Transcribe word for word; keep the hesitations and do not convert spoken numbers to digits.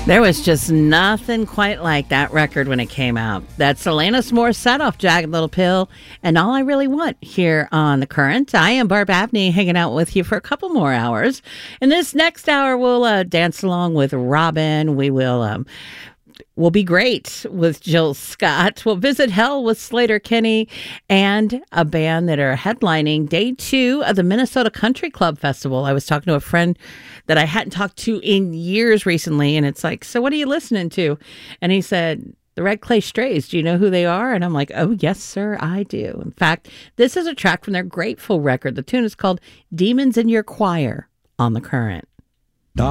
There was just nothing quite like that record when it came out. That's Alanis Morissette off Jagged Little Pill, and All I Really Want here on The Current. I am Barb Abney, hanging out with you for a couple more hours. In this next hour, we'll uh, dance along with Robin. We will... Um, Will be great with Jill Scott. We'll visit hell with Sleater-Kinney and a band that are headlining day two of the Minnesota Country Club Festival. I was talking to a friend that I hadn't talked to in years recently, and it's like, so what are you listening to? And he said, the Red Clay Strays. Do you know who they are? And I'm like, oh, yes, sir, I do. In fact, this is a track from their Grateful record. The tune is called Demons in Your Choir on The Current.